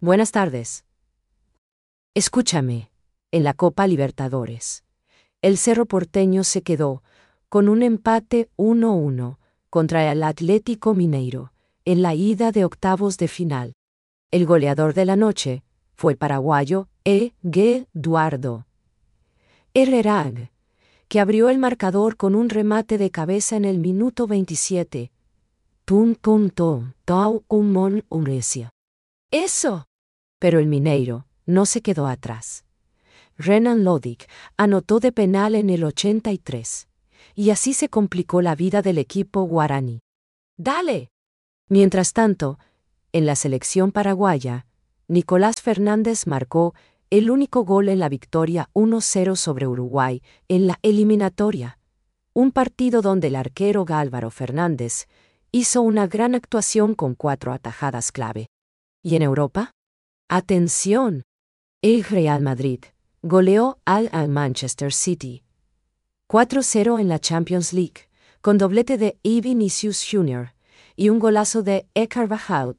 Buenas tardes. Escúchame, en la Copa Libertadores, el Cerro Porteño se quedó con un empate 1-1 contra el Atlético Mineiro en la ida de octavos de final. El goleador de la noche fue el paraguayo Eduardo Herrera, que abrió el marcador con un remate de cabeza en el minuto 27. ¡Eso! Pero el Mineiro no se quedó atrás. Renan Lodic anotó de penal en el 83, y así se complicó la vida del equipo guaraní. ¡Dale! Mientras tanto, en la selección paraguaya, Nicolás Fernández marcó el único gol en la victoria 1-0 sobre Uruguay en la eliminatoria, un partido donde el arquero Álvaro Fernández hizo una gran actuación con 4 atajadas clave. ¿Y en Europa? ¡Atención! El Real Madrid goleó al Manchester City 4-0 en la Champions League, con doblete de Vinicius Jr. y un golazo de Carvajal.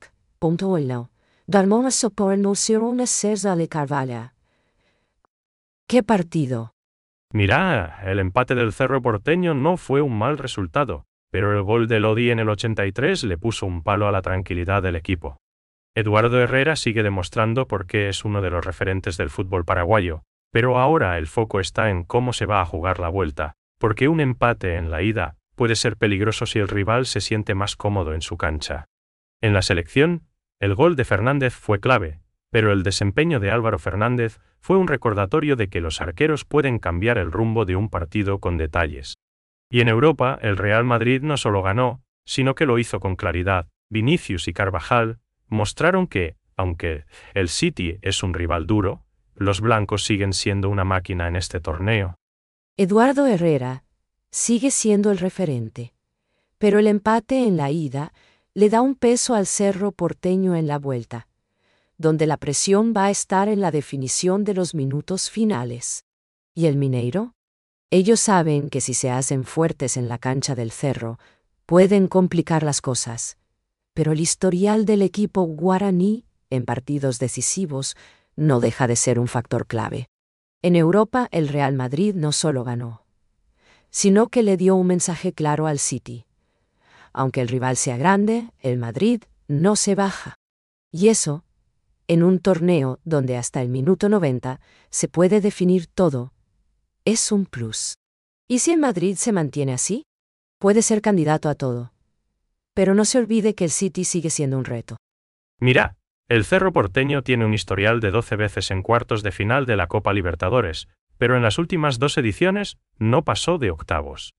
¡Qué partido! Mirá, el empate del Cerro Porteño no fue un mal resultado, pero el gol de Lodi en el 83 le puso un palo a la tranquilidad del equipo. Eduardo Herrera sigue demostrando por qué es uno de los referentes del fútbol paraguayo, pero ahora el foco está en cómo se va a jugar la vuelta, porque un empate en la ida puede ser peligroso si el rival se siente más cómodo en su cancha. En la selección, el gol de Fernández fue clave, pero el desempeño de Álvaro Fernández fue un recordatorio de que los arqueros pueden cambiar el rumbo de un partido con detalles. Y en Europa, el Real Madrid no solo ganó, sino que lo hizo con claridad. Vinicius y Carvajal mostraron que, aunque el City es un rival duro, los blancos siguen siendo una máquina en este torneo. Eduardo Herrera sigue siendo el referente, pero el empate en la ida le da un peso al Cerro Porteño en la vuelta, donde la presión va a estar en la definición de los minutos finales. ¿Y el Mineiro? Ellos saben que si se hacen fuertes en la cancha del Cerro, pueden complicar las cosas. Pero el historial del equipo guaraní, en partidos decisivos, no deja de ser un factor clave. En Europa, el Real Madrid no solo ganó, sino que le dio un mensaje claro al City. Aunque el rival sea grande, el Madrid no se baja. Y eso, en un torneo donde hasta el minuto 90 se puede definir todo, es un plus. ¿Y si el Madrid se mantiene así? Puede ser candidato a todo. Pero no se olvide que el City sigue siendo un reto. Mirá, el Cerro Porteño tiene un historial de 12 veces en cuartos de final de la Copa Libertadores, pero en las últimas 2 ediciones no pasó de octavos.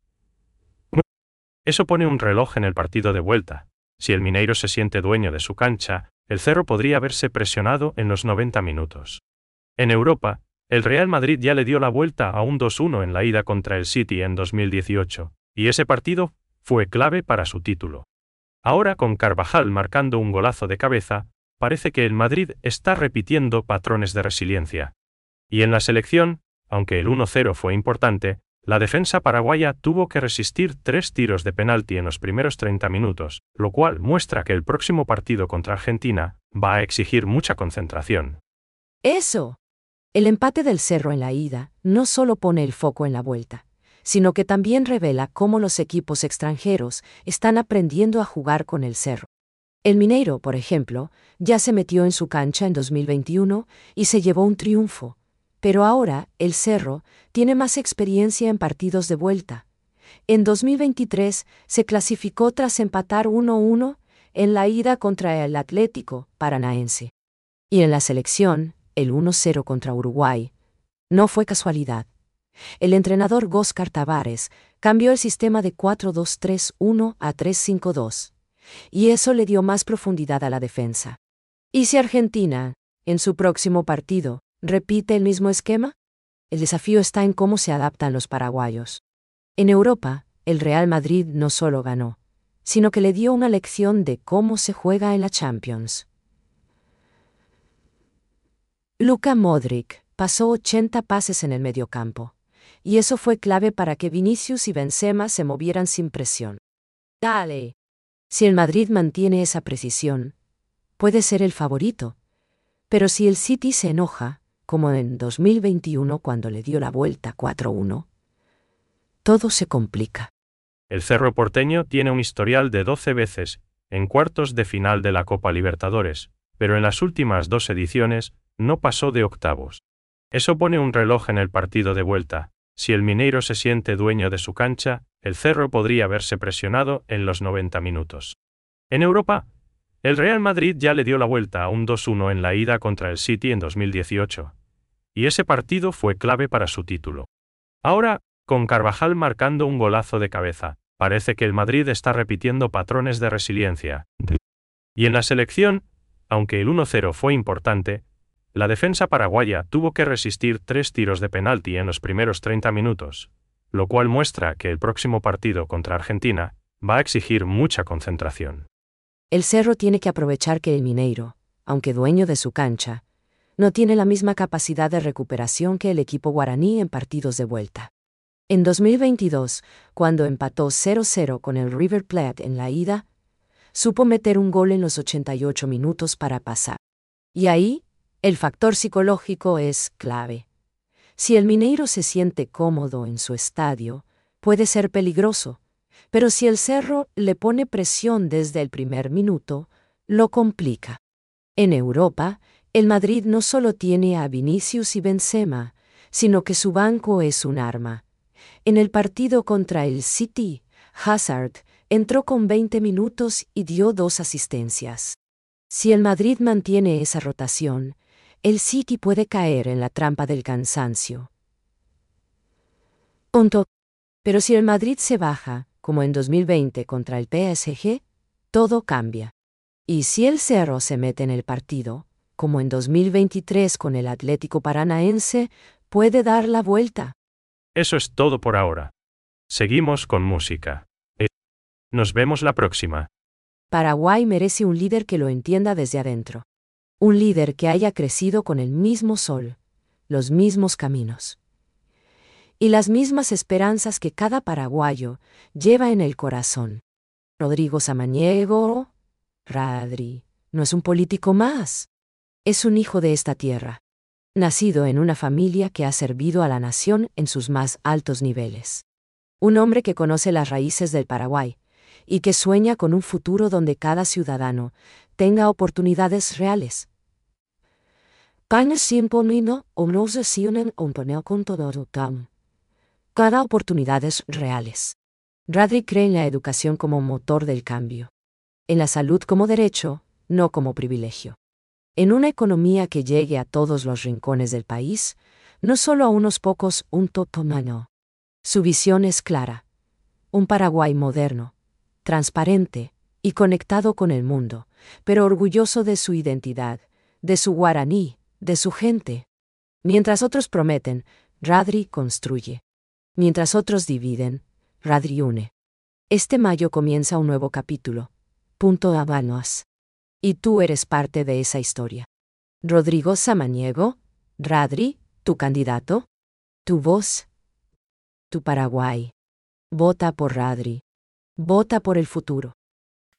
Eso pone un reloj en el partido de vuelta. Si el Mineiro se siente dueño de su cancha, el Cerro podría verse presionado en los 90 minutos. En Europa, el Real Madrid ya le dio la vuelta a un 2-1 en la ida contra el City en 2018, y ese partido fue clave para su título. Ahora, con Carvajal marcando un golazo de cabeza, parece que el Madrid está repitiendo patrones de resiliencia. Y en la selección, aunque el 1-0 fue importante, la defensa paraguaya tuvo que resistir 3 tiros de penalti en los primeros 30 minutos, lo cual muestra que el próximo partido contra Argentina va a exigir mucha concentración. ¡Eso! El empate del Cerro en la ida no solo pone el foco en la vuelta, sino que también revela cómo los equipos extranjeros están aprendiendo a jugar con el Cerro. El Mineiro, por ejemplo, ya se metió en su cancha en 2021 y se llevó un triunfo, pero ahora el Cerro tiene más experiencia en partidos de vuelta. En 2023 se clasificó tras empatar 1-1 en la ida contra el Atlético Paranaense. Y en la selección, el 1-0 contra Uruguay no fue casualidad. El entrenador Óscar Tavares cambió el sistema de 4-2-3-1 a 3-5-2, y eso le dio más profundidad a la defensa. ¿Y si Argentina, en su próximo partido, repite el mismo esquema? El desafío está en cómo se adaptan los paraguayos. En Europa, el Real Madrid no solo ganó, sino que le dio una lección de cómo se juega en la Champions. Luka Modric pasó 80 pases en el mediocampo, y eso fue clave para que Vinicius y Benzema se movieran sin presión. ¡Dale! Si el Madrid mantiene esa precisión, puede ser el favorito, Pero si el City se enoja, como en 2021 cuando le dio la vuelta 4-1, todo se complica. El Cerro Porteño tiene un historial de 12 veces en cuartos de final de la Copa Libertadores, pero en las últimas 2 ediciones no pasó de octavos. Eso pone un reloj en el partido de vuelta. Si el Mineiro se siente dueño de su cancha, el Cerro podría verse presionado en los 90 minutos. En Europa, el Real Madrid ya le dio la vuelta a un 2-1 en la ida contra el City en 2018, y ese partido fue clave para su título. Ahora, con Carvajal marcando un golazo de cabeza, parece que el Madrid está repitiendo patrones de resiliencia. Y en la selección, aunque el 1-0 fue importante, la defensa paraguaya tuvo que resistir 3 tiros de penalti en los primeros 30 minutos, lo cual muestra que el próximo partido contra Argentina va a exigir mucha concentración. El Cerro tiene que aprovechar que el Mineiro, aunque dueño de su cancha, no tiene la misma capacidad de recuperación que el equipo guaraní en partidos de vuelta. En 2022, cuando empató 0-0 con el River Plate en la ida, supo meter un gol en los 88 minutos para pasar. Y ahí, el factor psicológico es clave. Si el Mineiro se siente cómodo en su estadio, puede ser peligroso, pero si el Cerro le pone presión desde el primer minuto, lo complica. En Europa, el Madrid no solo tiene a Vinicius y Benzema, sino que su banco es un arma. En el partido contra el City, Hazard entró con 20 minutos y dio 2 asistencias. Si el Madrid mantiene esa rotación, el City puede caer en la trampa del cansancio. Pero si el Madrid se baja, como en 2020 contra el PSG, todo cambia. Y si el Cerro se mete en el partido, como en 2023 con el Atlético Paranaense, puede dar la vuelta. Eso es todo por ahora. Seguimos con música. Nos vemos la próxima. Paraguay merece un líder que lo entienda desde adentro. Un líder que haya crecido con el mismo sol, los mismos caminos y las mismas esperanzas que cada paraguayo lleva en el corazón. Rodrigo Samaniego, Radri, no es un político más. Es un hijo de esta tierra, nacido en una familia que ha servido a la nación en sus más altos niveles. Un hombre que conoce las raíces del Paraguay y que sueña con un futuro donde cada ciudadano tenga oportunidades reales. Cada oportunidades reales. Radri cree en la educación como motor del cambio. En la salud como derecho, no como privilegio. En una economía que llegue a todos los rincones del país, no solo a unos pocos, un totomano. Su visión es clara. Un Paraguay moderno, transparente y conectado con el mundo, pero orgulloso de su identidad, de su guaraní, de su gente. Mientras otros prometen, Radri construye. Mientras otros dividen, Radri une. Este mayo comienza un nuevo capítulo. Habanos. Y tú eres parte de esa historia. Rodrigo Samaniego, Radri, tu candidato, tu voz, tu Paraguay. Vota por Radri. Vota por el futuro.